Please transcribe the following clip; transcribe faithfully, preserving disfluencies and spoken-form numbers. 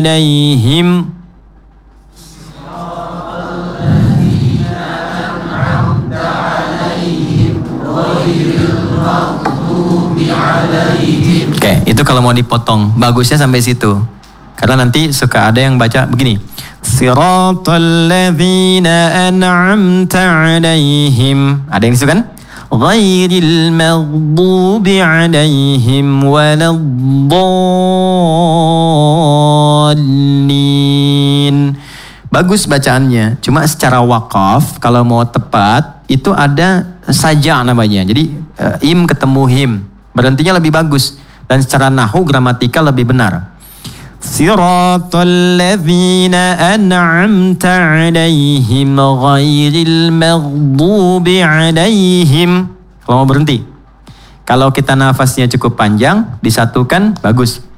alaihim. Oke, itu kalau mau dipotong. Bagusnya sampai situ. Karena nanti suka ada yang baca begini. Siratal ladzina an'amta alaihim. Ada yang disukan? Ghairil maghdubi alaihim waladdallin. Bagus bacaannya. Cuma secara wakaf kalau mau tepat itu ada saja namanya. Jadi uh, im ketemu him. Berhentinya lebih bagus. Dan secara nahu gramatika lebih benar. Siratal ladzina an'amta alaihim ghairil maghdubi alaihim. Kalau mau berhenti. Kalau kita nafasnya cukup panjang, disatukan, bagus.